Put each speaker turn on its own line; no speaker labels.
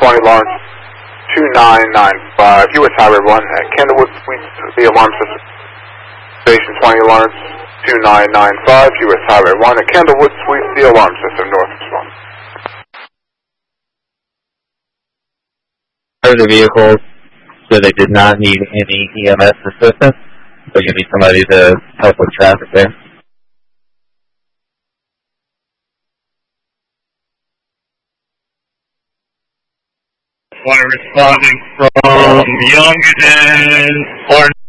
20 Lawrence 2995, US Highway 1 at Candlewood Suites, the alarm system. Station 20 Lawrence 2995, US Highway 1 at Candlewood Suites, the alarm system, north response.
The vehicles, so they did not need any EMS assistance, so you need somebody to help with traffic there.
Responding from Youngton, or